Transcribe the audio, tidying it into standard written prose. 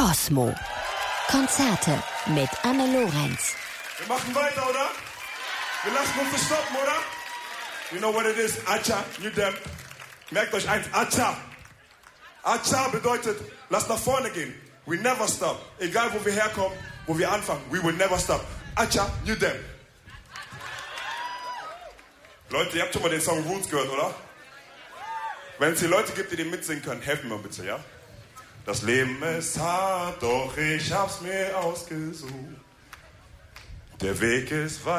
Cosmo. Konzerte mit Anne Lorenz. Wir machen weiter, oder? Wir lassen uns nicht stoppen, oder? You know what it is? Acha, you them. Merkt euch eins, Acha. Acha bedeutet, lasst nach vorne gehen. We never stop. Egal, wo wir herkommen, wo wir anfangen. We will never stop. Acha, you them. Leute, ihr habt schon mal den Song Roots gehört, oder? Wenn es hier Leute gibt, die den mitsingen können, helft mir bitte, ja? Das Leben ist hart, doch ich hab's mir ausgesucht. Der Weg ist weit.